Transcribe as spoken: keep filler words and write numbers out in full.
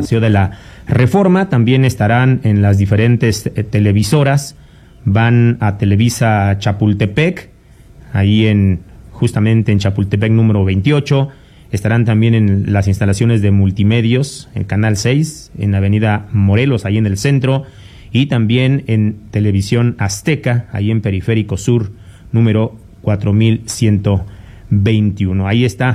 Paseo de la Reforma. También estarán en las diferentes eh, televisoras. Van a Televisa Chapultepec, ahí en justamente en Chapultepec número veintiocho. Estarán también en las instalaciones de Multimedios, en Canal seis, en Avenida Morelos, ahí en el centro, y también en Televisión Azteca, ahí en Periférico Sur, número cuatro mil ciento veintiuno. Ahí está